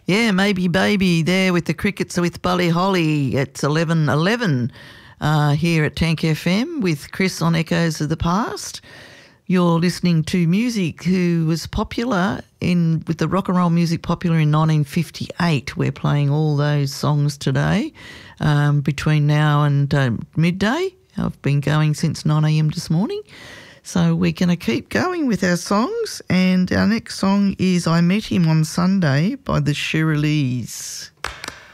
Yeah, Maybe Baby there with the Crickets with Bully Holly. It's 11:11 here at Tank FM with Chris on Echoes of the Past. You're listening to music who was popular with the rock and roll music popular in 1958. We're playing all those songs today between now and midday. I've been going since 9 a.m. this morning. So we're going to keep going with our songs, and our next song is I Met Him on Sunday by the Shirleys.